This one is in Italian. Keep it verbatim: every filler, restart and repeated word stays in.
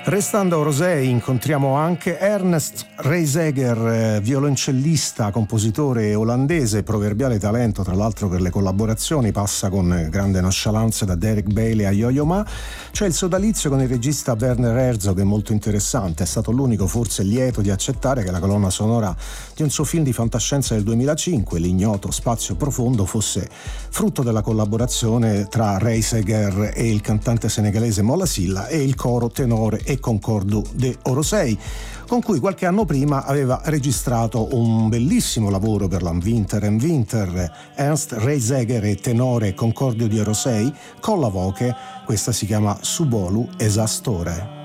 Restando a Orosei incontriamo anche Ernst Reiseger, violoncellista, compositore olandese, proverbiale talento tra l'altro per le collaborazioni, passa con grande nonchalance da Derek Bailey a Yo-Yo Ma. C'è il sodalizio con il regista Werner Herzog, che è molto interessante, è stato l'unico forse lieto di accettare che la colonna sonora di un suo film di fantascienza del duemilacinque, L'ignoto spazio profondo, fosse frutto della collaborazione tra Reiseger e il cantante senegalese Molla Silla e il coro tenore e concordo de Orosei, con cui qualche anno prima aveva registrato un bellissimo lavoro per la Winter and Winter. Ernst Reiseger e tenore concordio di Orosei con la voce, questa si chiama Subolu Esastore.